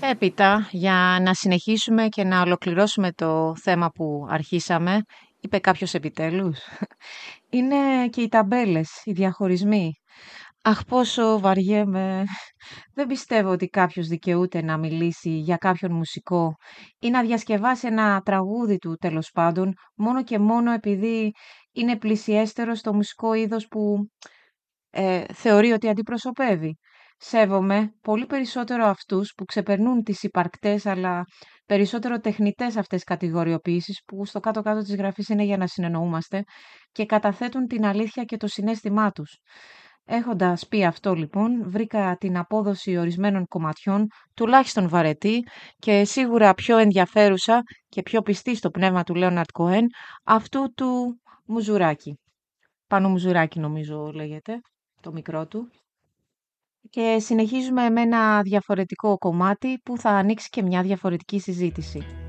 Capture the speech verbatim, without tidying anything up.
Έπειτα, για να συνεχίσουμε και να ολοκληρώσουμε το θέμα που αρχίσαμε, είπε κάποιος επιτέλους, είναι και οι ταμπέλες, οι διαχωρισμοί. Αχ, πόσο βαριέμαι. Δεν πιστεύω ότι κάποιος δικαιούται να μιλήσει για κάποιον μουσικό ή να διασκευάσει ένα τραγούδι του, τέλος πάντων, μόνο και μόνο επειδή είναι πλησιέστερο στο μουσικό είδος που ε, θεωρεί ότι αντιπροσωπεύει. Σέβομαι πολύ περισσότερο αυτούς που ξεπερνούν τις υπαρκτές αλλά περισσότερο τεχνητές αυτές κατηγοριοποιήσεις που στο κάτω-κάτω της γραφής είναι για να συνεννοούμαστε και καταθέτουν την αλήθεια και το συναίσθημά τους. Έχοντας πει αυτό λοιπόν, βρήκα την απόδοση ορισμένων κομματιών τουλάχιστον βαρετή και σίγουρα πιο ενδιαφέρουσα και πιο πιστή στο πνεύμα του Λέοναρτ Κοέν αυτού του Μουζουράκη. Πάνω Μουζουράκη νομίζω λέγεται, το μικρό του. Και συνεχίζουμε με ένα διαφορετικό κομμάτι που θα ανοίξει και μια διαφορετική συζήτηση.